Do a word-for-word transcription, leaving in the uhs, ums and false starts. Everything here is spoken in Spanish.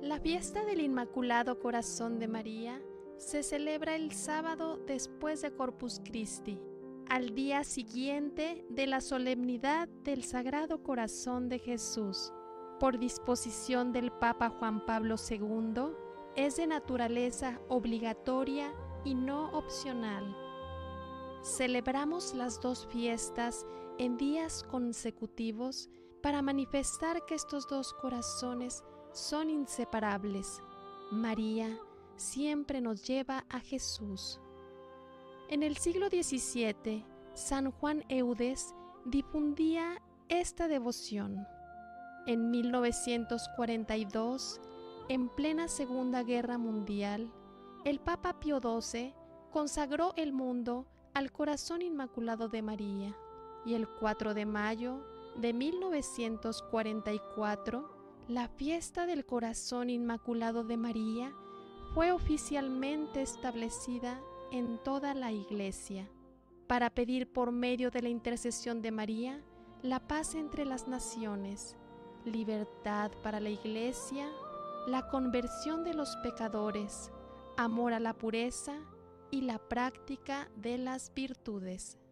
La fiesta del Inmaculado Corazón de María se celebra el sábado después de Corpus Christi, al día siguiente de la solemnidad del Sagrado Corazón de Jesús. Por disposición del Papa Juan Pablo segundo, es de naturaleza obligatoria y no opcional. Celebramos las dos fiestas en días consecutivos para manifestar que estos dos corazones son inseparables. María siempre nos lleva a Jesús. En el siglo diecisiete, San Juan Eudes difundía esta devoción. En mil novecientos cuarenta y dos, en plena Segunda Guerra Mundial, el Papa Pío doce consagró el mundo al Corazón Inmaculado de María, y el cuatro de mayo de mil novecientos cuarenta y cuatro, la fiesta del Corazón Inmaculado de María fue oficialmente establecida en toda la Iglesia, para pedir por medio de la intercesión de María la paz entre las naciones, libertad para la Iglesia, la conversión de los pecadores, amor a la pureza y la práctica de las virtudes.